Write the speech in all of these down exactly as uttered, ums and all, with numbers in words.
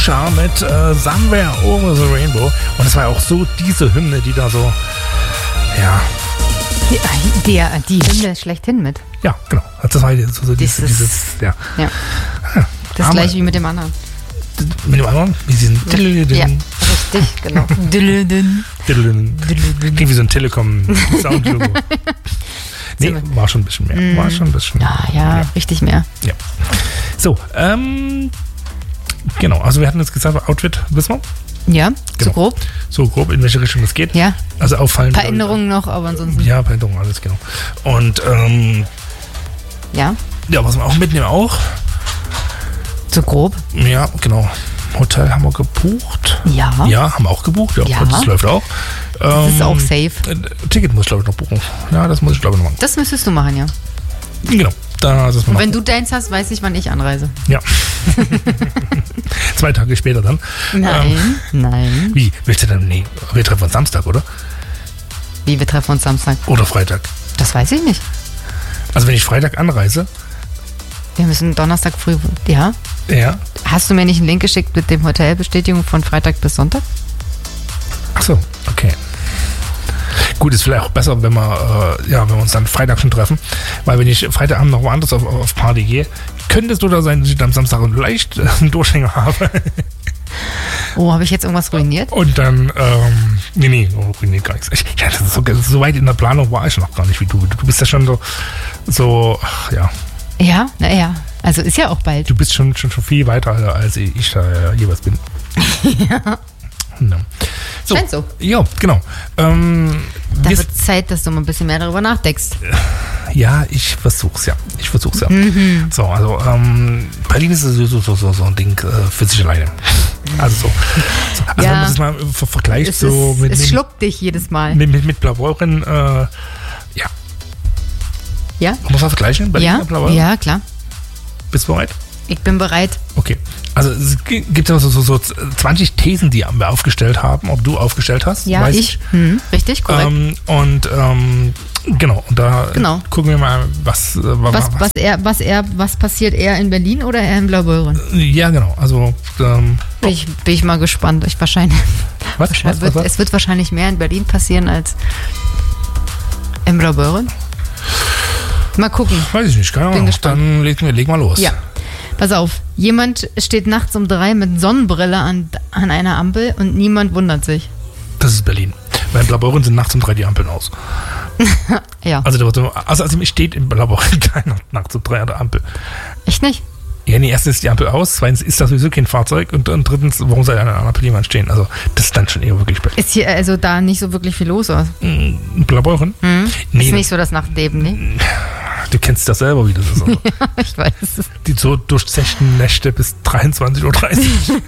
Katusha mit äh, Somewhere Over the Rainbow. Und es war auch so diese Hymne, die da so, ja. Die, die, die Hymne schlechthin mit. Ja, genau. Das war so, so dieses, dieses, ja. ja. ja. Das Aber, gleiche wie mit dem anderen. Mit dem anderen? Wie sie sind. Ja, richtig, genau. Klingt wie so ein Telekom-Sound-Logo. Nee, war schon ein bisschen mehr. War schon ein bisschen Ja, ja, ja. richtig mehr. Ja. So, ähm, genau. Also wir hatten jetzt gesagt, Outfit, wissen wir? Ja, genau. so grob. So grob, in welche Richtung es geht. Ja. Also auffallend. Ein paar Änderungen noch, aber ansonsten. Ja, ein paar Änderungen, alles genau. Und, ähm, ja. Ja, was wir auch mitnehmen auch. So grob? Ja, genau. Hotel haben wir gebucht. Ja. Ja, haben wir auch gebucht. Ja, ja. Das läuft auch. Das ähm, ist auch safe. Ticket muss ich, glaube ich, noch buchen. Ja, das muss ich, glaube ich, noch machen. Das müsstest du machen, ja. Genau. Da, das Und wenn du deins hast, weiß ich, wann ich anreise. Ja. Zwei Tage später dann. Nein, ähm, nein. Wie? Willst du denn? Nee, wir treffen uns Samstag, oder? Wie, wir treffen uns Samstag? Oder Freitag? Das weiß ich nicht. Also wenn ich Freitag anreise. Wir müssen Donnerstag früh, ja? Ja. Hast du mir nicht einen Link geschickt mit dem Hotelbestätigung von Freitag bis Sonntag? Ach so, okay. Gut, ist vielleicht auch besser, wenn wir, äh, ja, wenn wir uns dann Freitag schon treffen. Weil wenn ich Freitagabend noch woanders auf, auf Party gehe, könnte es so da sein, dass ich am Samstag leicht äh, einen Durchhänger habe. Oh, habe ich jetzt irgendwas ruiniert? Und dann, ähm, nee, nee, ruiniert gar nichts. Ich, ja, das ist so, so weit in der Planung war ich noch gar nicht wie du. Du bist ja schon so, so ach, ja. Ja, naja. Also ist ja auch bald. Du bist schon, schon, schon viel weiter, als ich da äh, jeweils bin. Ja. No. So. Scheint so. Ja, genau. Ähm, da wird Zeit, dass du mal ein bisschen mehr darüber nachdenkst. Ja, ich versuch's ja. Ich versuch's ja. Mhm. So, also ähm, Berlin ist so, so, so, so ein Ding äh, für sich alleine. Also so. so also ja. wenn man das mal ver vergleicht es so ist, mit. Es mit, schluckt dich jedes Mal. Mit, mit, mit Blaubeuren, äh, ja. Ja? Kann man das vergleichen? Berlin Ja, und Blaubeuren? ja, klar. Bist du bereit? Ich bin bereit. Okay. Also es gibt ja so, so, so zwanzig Thesen, die wir aufgestellt haben, ob du aufgestellt hast. Ja, weiß ich. ich. Hm, richtig, korrekt. Ähm, und ähm, genau, und da genau. gucken wir mal, was, äh, was, was, was, er, was, er, was passiert eher in Berlin oder eher in Blaubeuren? Ja, genau. Also ähm, bin, ich, bin ich mal gespannt. Ich wahrscheinlich. Was? wahrscheinlich was, was, wird, was? Es wird wahrscheinlich mehr in Berlin passieren als in Blaubeuren. Mal gucken. Weiß ich nicht, keine Ahnung. Dann leg, leg mal los. Ja. Pass auf, jemand steht nachts um drei mit Sonnenbrille an, an einer Ampel und niemand wundert sich. Das ist Berlin. Weil in Blaubeuren sind nachts um drei die Ampeln aus. Ja. Also, also, also steht in Blaubeuren keiner nachts um drei an der Ampel. Echt nicht? Ja, nee, erstens ist die Ampel aus, zweitens ist das sowieso kein Fahrzeug und, und drittens, warum soll an einer Ampel jemand stehen? Also, das ist dann schon eher wirklich Berlin. Ist hier also da nicht so wirklich viel los, oder? In Blaubeuren? Mhm. Nee, ist nicht so das Nachtleben, ne? Du kennst das selber, wie das ist. Also. Ja, ich weiß es. Die so durchzechten Nächte bis dreiundzwanzig Uhr dreißig.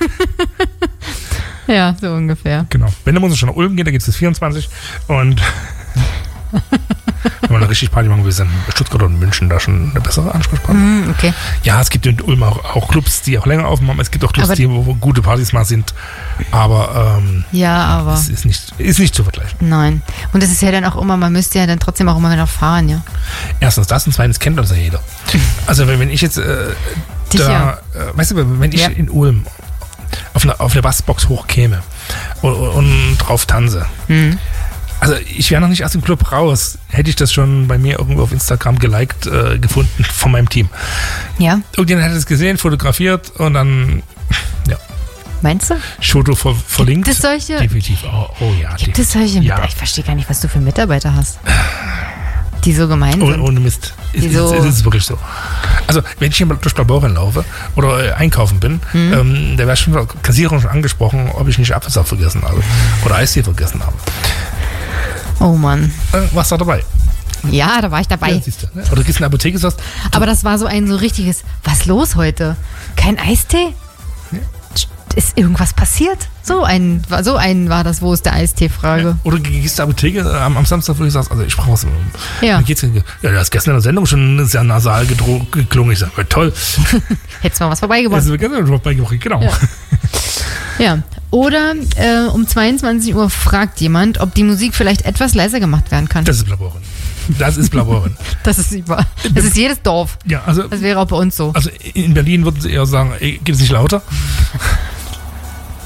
Ja, so ungefähr. Genau. Wenn, dann muss es schon nach Ulm gehen, da geht es bis vierundzwanzig. Und wenn man eine richtig Party machen will, sind Stuttgart und München da schon eine bessere Ansprechpartner. Mm, okay. Ja, es gibt in Ulm auch, auch Clubs, die auch länger aufmachen. Es gibt auch Clubs, die, wo, wo gute Partys mal sind. Aber, ähm, ja, aber es ist nicht, ist nicht zu vergleichen. Nein. Und es ist ja dann auch immer, man müsste ja dann trotzdem auch immer noch fahren, ja. Erstens das und zweitens kennt das ja jeder. Also wenn, wenn ich jetzt äh, Dich, da, ja. äh, weißt du, wenn ich ja. in Ulm auf eine, auf eine Bassbox hochkäme und, und drauf tanze, mhm. also ich wäre noch nicht aus dem Club raus, hätte ich das schon bei mir irgendwo auf Instagram geliked äh, gefunden von meinem Team. Ja. Irgendjemand hat es gesehen, fotografiert und dann, ja. Meinst du? Foto ver verlinkt. Gibt es solche? Definitiv. Oh, oh ja. Gibt es solche? Ja. Ich verstehe gar nicht, was du für Mitarbeiter hast. Die so gemein Oh, sind. ohne Mist. Es so ist, ist, ist wirklich so. Also, wenn ich hier durch Blaubeuren laufe oder äh, einkaufen bin, mhm. ähm, da wäre schon von der Kassiererin schon angesprochen, ob ich nicht Apfelsaft vergessen habe oder Eistee vergessen habe. Oh Mann. Äh, warst du dabei? Ja, da war ich dabei. Ja, siehst du, ne? Oder gehst in die Apotheke, sagst du, aber das war so ein so richtiges, was los heute? Kein Eistee? Ja. Ist irgendwas passiert? So ein, so ein war das, wo ist der Eistee-Frage. Ja. Oder gehst in die Apotheke äh, am, am Samstag, wo du sagst, also ich brauche was. Ja. Dann geht's, ja, du hast gestern in der Sendung schon sehr nasal geklungen. Ich sage, toll. Hättest mal was vorbeigebracht. Hättest du gestern vorbeigebracht, genau. Ja. Ja. Oder äh, um zweiundzwanzig Uhr fragt jemand, ob die Musik vielleicht etwas leiser gemacht werden kann. Das ist Blaubeuren. Das ist Blaubeuren. Das ist überall. Das ist jedes Dorf. Ja, also, das wäre auch bei uns so. Also in Berlin würden sie eher sagen, ey, geht es nicht lauter?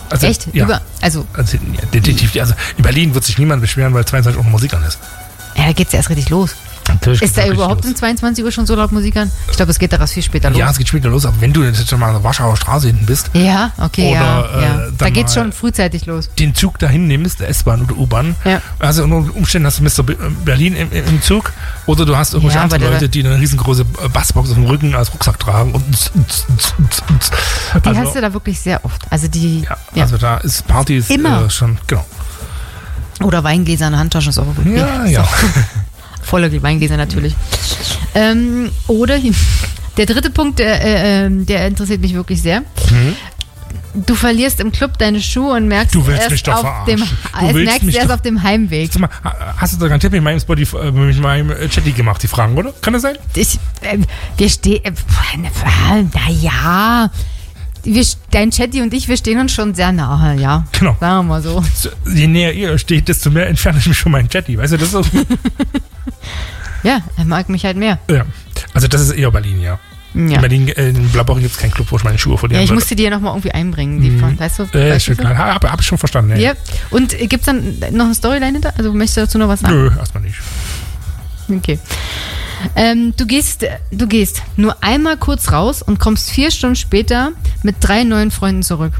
Also, Echt? Ja. Über, also, Also, ja, definitiv. Also in Berlin wird sich niemand beschweren, weil zweiundzwanzig Uhr noch Musik an ist. ja, da geht's ja erst richtig los. Natürlich Ist geht's da auch überhaupt richtig um zweiundzwanzig Uhr schon so laut Musik an? Ich glaube, es geht da erst viel später los. los. Ja, es geht später los, aber wenn du jetzt schon mal an der Warschauer Straße hinten bist, Ja, okay, Oder, ja. äh, ja. dann Da geht's mal- schon frühzeitig los. den Zug dahin nimmst, der S-Bahn oder U-Bahn, Ja. also unter Umständen hast du Mister Be- Berlin im, im im Zug oder du hast irgendwelche Ja, aber andere der- Leute, die eine riesengroße Bassbox auf dem Rücken als Rucksack tragen und Die also, hast du da wirklich sehr oft. Also die, ja, ja. also da ist Partys Immer. äh, schon, genau. Oder Weingläser in der Handtasche ist auch gut. Ja, ja. Volle Weingläser natürlich. Ähm, oder der dritte Punkt, der, äh, ähm, der interessiert mich wirklich sehr. Mhm. Du verlierst im Club deine Schuhe und merkst Du willst erst mich doch auf verarschen. dem, Du es willst merkst mich erst doch- auf dem Heimweg. Sag mal, hast du da garantiert mit meinem Spotify, äh, mit meinem äh, Chatty gemacht, die Fragen, oder? Kann das sein? Ich, äh, wir stehen, äh, naja, wir, dein Chatty und ich, wir stehen uns schon sehr nahe, ja. Genau. Sagen wir mal so. So, je näher ihr steht, desto mehr entferne ich mich von meinem Chatty. Weißt du, das ist so. Ja, er mag mich halt mehr. Ja. Also das ist eher Berlin, ja. In Ja, Berlin, äh, in Blaubeuren gibt es keinen Club, wo ich meine Schuhe ja verlieren ich würde. musste die ja nochmal irgendwie einbringen, die von, weißt du? Äh, weißt du schon so? klar. Hab, hab ich schon verstanden, ja. Ja. Und äh, gibt's dann noch eine Storyline hinter? Also möchtest du dazu noch was sagen? Nö, erstmal nicht. Okay. Ähm, du gehst, du gehst nur einmal kurz raus und kommst vier Stunden später mit drei neuen Freunden zurück.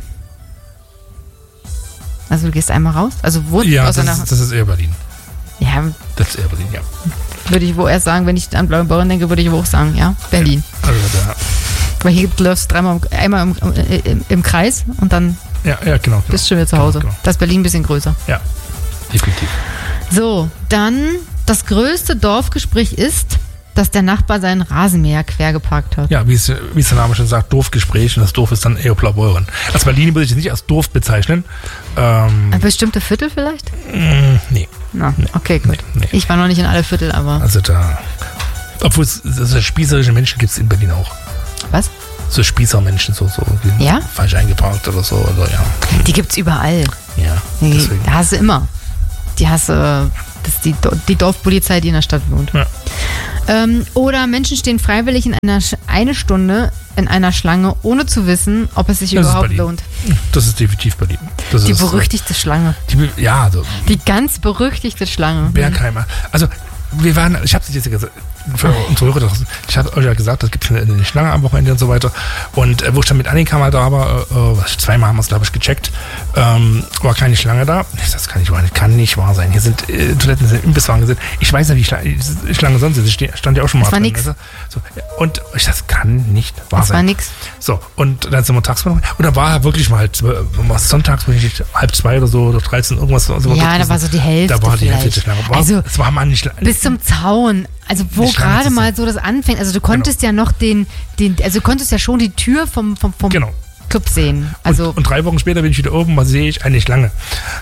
Also du gehst einmal raus? Also wo? Ja, aus das einer, ist, das ist eher Berlin. ja, Das ist eher Berlin, ja. würde ich wo erst sagen, wenn ich an Blaubeuren denke, würde ich wo auch sagen, ja, Berlin. Also da, Weil hier läufst du dreimal, im- einmal im, im, im Kreis und dann ja, ja, genau. genau. bist du schon wieder zu Hause. Genau, genau. Das ist Berlin ein bisschen größer. Ja, definitiv. So, dann das größte Dorfgespräch ist, dass der Nachbar seinen Rasenmäher quer geparkt hat. Ja, wie es, wie es der Name schon sagt, Dorfgespräch und das Dorf ist dann eher Blaubeuren. Als Berlin würde ich es nicht als Dorf bezeichnen. Ähm, Ein bestimmte Viertel vielleicht? mh, nee, Na, okay, gut. nee, nee. Ich war noch nicht in alle Viertel, aber also da. Obwohl es so spießerische Menschen gibt es in Berlin auch. was? So Spießermenschen, so, so irgendwie Ja? falsch eingeparkt oder so. Oder ja. Die gibt's überall. Ja, Die, deswegen. da hast du immer. Die hast du, das ist die, Do- die Dorfpolizei, die in der Stadt wohnt. Ja. Ähm, oder Menschen stehen freiwillig in einer Sch- eine Stunde in einer Schlange, ohne zu wissen, ob es sich Das ist überhaupt Berlin. lohnt. Das ist definitiv Berlin. Das Die ist, berüchtigte Schlange. Die, be- ja, so Die ganz berüchtigte Schlange. Bergheimer. Also, wir waren, ich habe es jetzt gesagt, für unsere Hörer draußen, ich habe euch ja gesagt, das gibt es eine, eine Schlange am Wochenende und so weiter. Und äh, wo ich dann mit Annika mal da war, äh, was, zweimal haben wir es, glaube ich, gecheckt, ähm, war keine Schlange da. Ich, das kann nicht wahr, das kann nicht wahr sein. Hier sind äh, Toiletten, sind Imbisswagen sind. Ich weiß nicht, wie Schlange, die Schlange sonst ist. Ich ste- stand ja auch schon mal Das war drin, nix. weißt du? So, und ich, das kann nicht wahr Das sein. war nix. So, und dann sind wir tagsüber noch. Und da war er wirklich mal, äh, was sonntags, wenn ich halb zwei oder so, oder dreizehn, irgendwas. So Ja, da war so die Hälfte Da war die Hälfte der vielleicht. Schlange. War, Also, es war mal nicht Bis zum Zaun. Also wo Die Schlange gerade zu mal sehen. so das anfängt. Also du konntest ja noch den, den, also du konntest ja schon die Tür vom, vom, vom Genau. Club sehen. Also und, und drei Wochen später bin ich wieder oben, was sehe ich? Eine Schlange.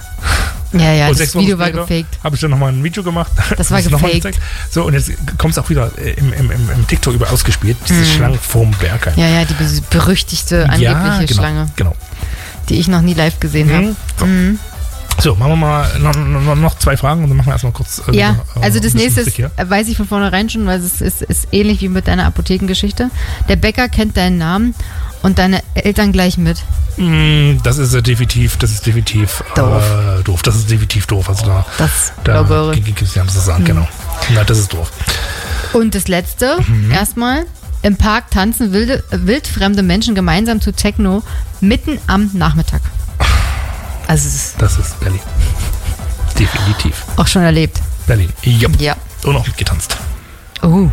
ja, ja, und das sechs Wochen Video war später gefaked. habe ich dann nochmal ein Video gemacht. Das war noch mal gefaked. gezeigt. So, und jetzt kommt es auch wieder äh, im, im, im, im TikTok über ausgespielt, diese Schlange vorm Bergheim. Ja, ja, die be- berüchtigte angebliche Ja, genau, Schlange, genau. die ich noch nie live gesehen habe. Mhm. So. so, machen wir mal noch, noch, noch zwei Fragen und dann machen wir erstmal kurz. Äh, Ja, wieder, äh, also das ein bisschen nächste Musik ist, äh, weiß ich von vornherein schon, weil es ist, ist ähnlich wie mit deiner Apothekengeschichte. Der Bäcker kennt deinen Namen und deine Eltern gleich mit. Mm, Das ist äh, definitiv, das ist definitiv Doof. Äh, doof. Das ist definitiv doof. Also da, Das da glaube ich. gibt es ja zu sagen, genau. Na, das ist doof. Und das letzte, Mhm. erstmal, im Park tanzen wilde, wildfremde Menschen gemeinsam zu Techno mitten am Nachmittag. Also es ist Das ist Berlin. Definitiv. auch schon erlebt. Berlin. Yep. Ja. Und auch mitgetanzt. Oh.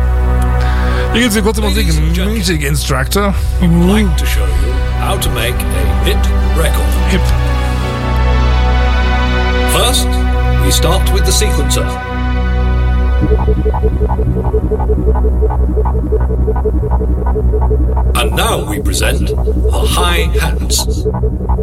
Hier geht's hier kurze Musik. Ladies and gentlemen. Music Instructor. We would like to show you how to make a hit record. Hip. First, we start with the sequencer. And now we present our hi-hats.